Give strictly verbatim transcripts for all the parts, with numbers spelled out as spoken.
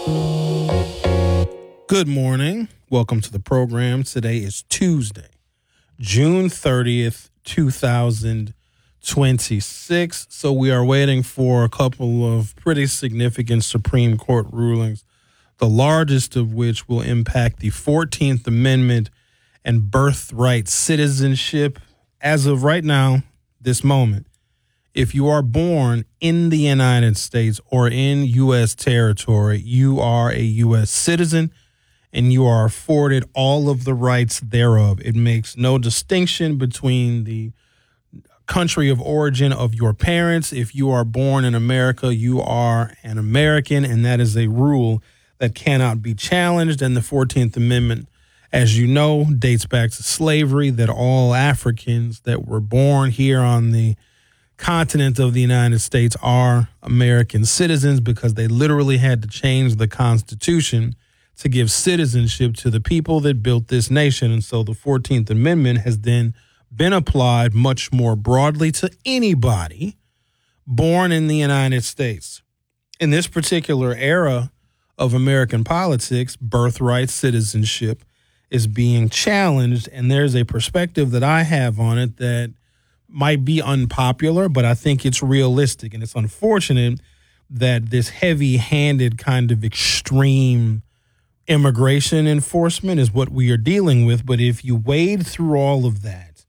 Good morning. Welcome to the program. Today is Tuesday, June thirtieth, two thousand twenty-six. So we are waiting for a couple of pretty significant Supreme Court rulings, the largest of which will impact the fourteenth Amendment and birthright citizenship. As of right now, this moment, if you are born in the United States or in U S territory, you are a U S citizen and you are afforded all of the rights thereof. It makes no distinction between the country of origin of your parents. If you are born in America, you are an American, and that is a rule that cannot be challenged. And the fourteenth Amendment, as you know, dates back to slavery, that all Africans that were born here on the continent of the United States are American citizens, because they literally had to change the Constitution to give citizenship to the people that built this nation. And so the fourteenth Amendment has then been applied much more broadly to anybody born in the United States. In this particular era of American politics, birthright citizenship is being challenged, and there's a perspective that I have on it that might be unpopular, but I think it's realistic. And it's unfortunate that this heavy-handed kind of extreme immigration enforcement is what we are dealing with. But if you wade through all of that,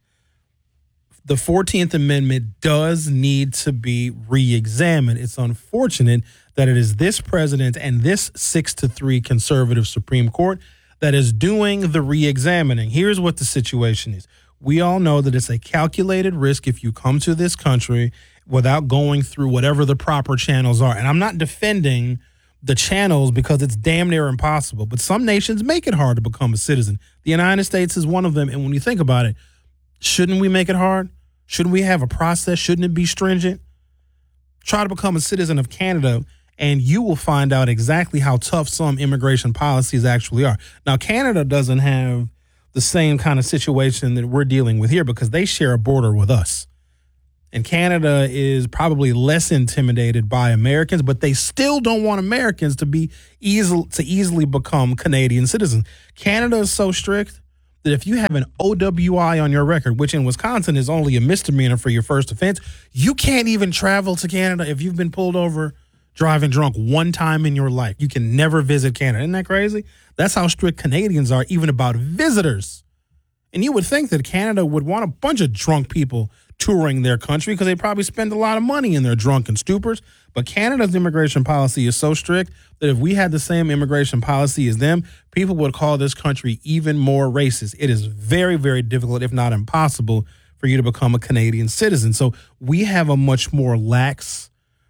the fourteenth Amendment does need to be re-examined. It's unfortunate that it is this president and this six to three conservative Supreme Court that is doing the re-examining. Here's what the situation is. We all know that it's a calculated risk if you come to this country without going through whatever the proper channels are. And I'm not defending the channels because it's damn near impossible, but some nations make it hard to become a citizen. The United States is one of them. And when you think about it, shouldn't we make it hard? Shouldn't we have a process? Shouldn't it be stringent? Try to become a citizen of Canada, and you will find out exactly how tough some immigration policies actually are. Now, Canada doesn't have the same kind of situation that we're dealing with here because they share a border with us. And Canada is probably less intimidated by Americans, but they still don't want Americans to be easy to easily become Canadian citizens. Canada is so strict that if you have an O W I on your record, which in Wisconsin is only a misdemeanor for your first offense, you can't even travel to Canada if you've been pulled over driving drunk one time in your life. You can never visit Canada. Isn't that crazy? That's how strict Canadians are, even about visitors. And you would think that Canada would want a bunch of drunk people touring their country because they probably spend a lot of money in their drunken stupors. But Canada's immigration policy is so strict that if we had the same immigration policy as them, people would call this country even more racist. It is very, very difficult, if not impossible, for you to become a Canadian citizen. So we have a much more lax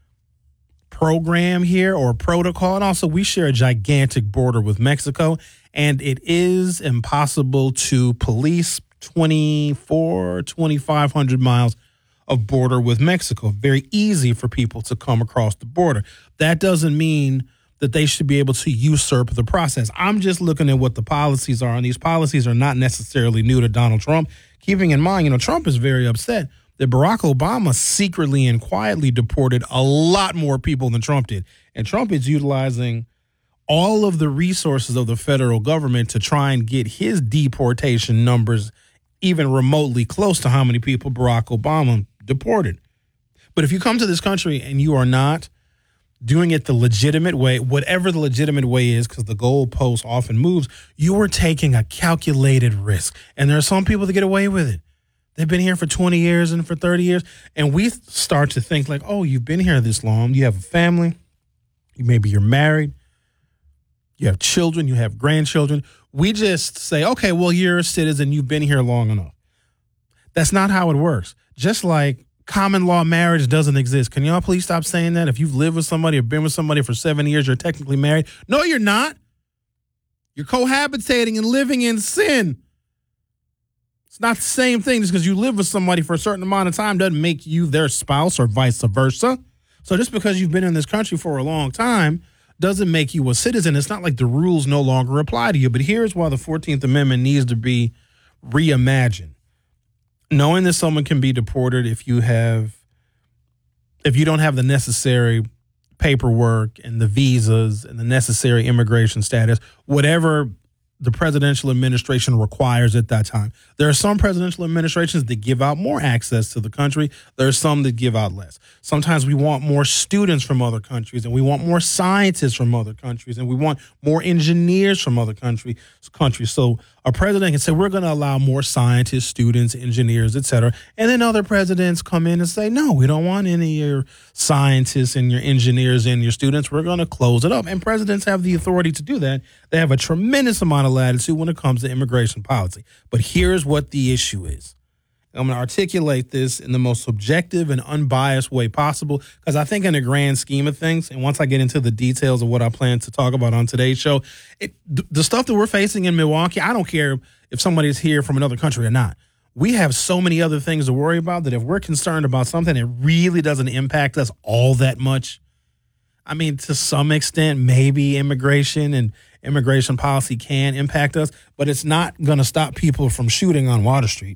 program here, or protocol. And also, we share a gigantic border with Mexico, and it is impossible to police twenty-four, twenty-five hundred miles of border with Mexico. Very easy for people to come across the border. That doesn't mean that they should be able to usurp the process. I'm just looking at what the policies are, and these policies are not necessarily new to Donald Trump. Keeping in mind, you know, Trump is very upset that Barack Obama secretly and quietly deported a lot more people than Trump did. And Trump is utilizing all of the resources of the federal government to try and get his deportation numbers even remotely close to how many people Barack Obama deported. But if you come to this country and you are not doing it the legitimate way, whatever the legitimate way is, because the goalpost often moves, you are taking a calculated risk. And there are some people that get away with it. They've been here for twenty years and for thirty years. And we start to think like, oh, you've been here this long. You have a family. Maybe you're married. You have children. You have grandchildren. We just say, okay, well, you're a citizen. You've been here long enough. That's not how it works. Just like common law marriage doesn't exist. Can y'all please stop saying that? If you've lived with somebody or been with somebody for seven years, you're technically married. No, you're not. You're cohabitating and living in sin. It's not the same thing. Just because you live with somebody for a certain amount of time doesn't make you their spouse or vice versa. So just because you've been in this country for a long time doesn't make you a citizen. It's not like the rules no longer apply to you. But here's why the fourteenth Amendment needs to be reimagined. Knowing that someone can be deported if you have, if you don't have the necessary paperwork and the visas and the necessary immigration status, whatever the presidential administration requires at that time. There are some presidential administrations that give out more access to the country. There are some that give out less. Sometimes we want more students from other countries, and we want more scientists from other countries, and we want more engineers from other country, countries. So a president can say, we're going to allow more scientists, students, engineers, et cetera. And then other presidents come in and say, no, we don't want any of your scientists and your engineers and your students. We're going to close it up. And presidents have the authority to do that. They have a tremendous amount of latitude when it comes to immigration policy. But here's what the issue is. I'm going to articulate this in the most subjective and unbiased way possible, because I think in the grand scheme of things, and once I get into the details of what I plan to talk about on today's show, it, the stuff that we're facing in Milwaukee, I don't care if somebody's here from another country or not. We have so many other things to worry about that if we're concerned about something, it really doesn't impact us all that much. I mean, to some extent, maybe immigration and immigration policy can impact us, but it's not going to stop people from shooting on Water Street.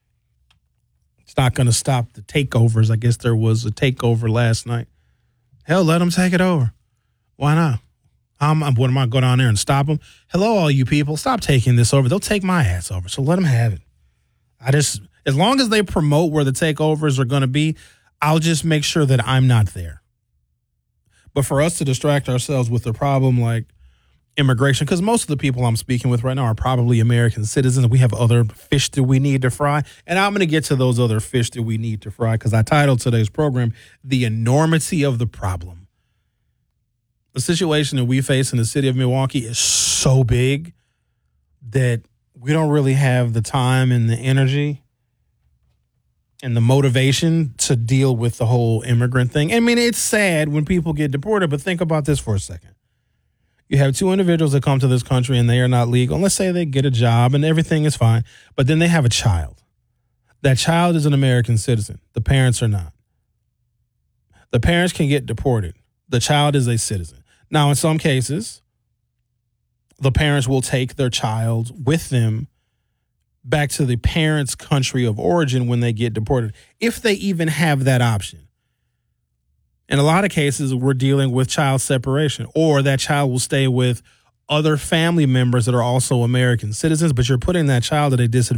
It's not going to stop the takeovers. I guess there was a takeover last night. Hell, let them take it over. Why not? I'm, I'm, what am I going to go down there and stop them? Hello, all you people. Stop taking this over. They'll take my ass over, so let them have it. I just, as long as they promote where the takeovers are going to be, I'll just make sure that I'm not there. But for us to distract ourselves with a problem like immigration, because most of the people I'm speaking with right now are probably American citizens. We have other fish that we need to fry. And I'm going to get to those other fish that we need to fry, because I titled today's program, The Enormity of the Problem. The situation that we face in the city of Milwaukee is so big that we don't really have the time and the energy and the motivation to deal with the whole immigrant thing. I mean, it's sad when people get deported, but think about this for a second. You have two individuals that come to this country and they are not legal. Let's say they get a job and everything is fine, but then they have a child. That child is an American citizen. The parents are not. The parents can get deported. The child is a citizen. Now, in some cases, the parents will take their child with them back to the parents' country of origin when they get deported, if they even have that option. In a lot of cases, we're dealing with child separation, or that child will stay with other family members that are also American citizens, but you're putting that child at a disadvantage.